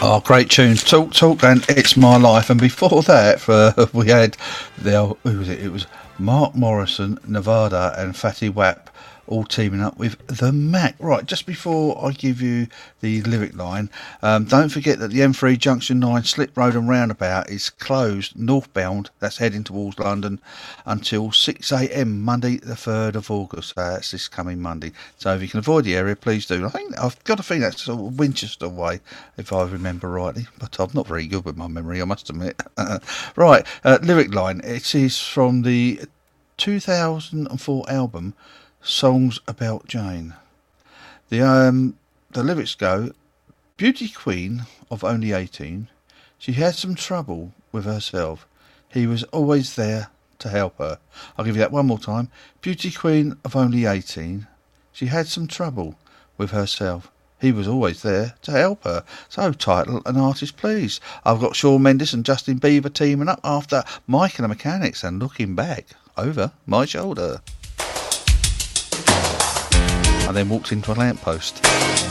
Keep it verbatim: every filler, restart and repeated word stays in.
Oh, great tunes. Talk, talk, and It's My Life. And before that, for, we had, the, who was it? It was Mark Morrison, Nevada, and Fatty Wap all teaming up with The Mac. Right, just before I give you the lyric line, um, don't forget that the M three Junction nine Slip Road and Roundabout is closed northbound, that's heading towards London, until six a m Monday the third of August. So that's this coming Monday. So if you can avoid the area, please do. I think I've got to think that's sort of Winchester way, if I remember rightly, but I'm not very good with my memory, I must admit. Right, uh, lyric line. It is from the two thousand four album Songs About Jane. The um the lyrics go, beauty queen of only eighteen, she had some trouble with herself. He was always there to help her. I'll give you that one more time. Beauty queen of only eighteen, she had some trouble with herself. He was always there to help her. So, title and artist, please. I've got Shawn Mendes and Justin Bieber teaming up after Mike and the Mechanics and Looking Back Over My Shoulder. I then walked into a lamppost.